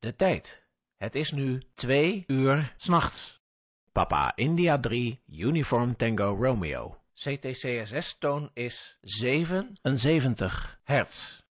De tijd. Het is nu 2 uur 's nachts. Papa India 3, Uniform Tango Romeo. CTCSS-toon is 77 hertz.